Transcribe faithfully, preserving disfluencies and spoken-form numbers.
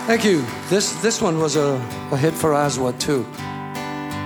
Thank you. This, this one was a, a hit for Aswa too.